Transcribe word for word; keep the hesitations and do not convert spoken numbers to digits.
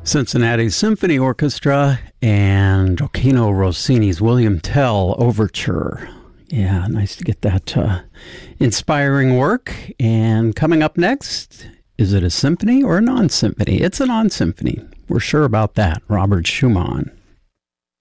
Cincinnati Symphony Orchestra and Gioacchino Rossini's William Tell Overture. Yeah, nice to get that uh, inspiring work. And coming up next, is it a symphony or a non-symphony? It's a non-symphony. We're sure about that. Robert Schumann.